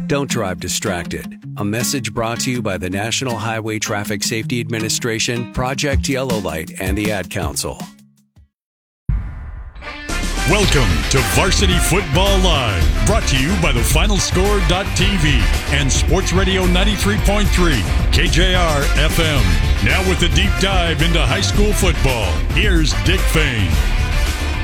Don't drive distracted. A message brought to you by the National Highway Traffic Safety Administration, Project Yellow Light, and the Ad Council. Welcome to Varsity Football Live, brought to you by thefinalscore.tv and Sports Radio 93.3 KJR FM. Now with a deep dive into high school football, here's Dick Fain.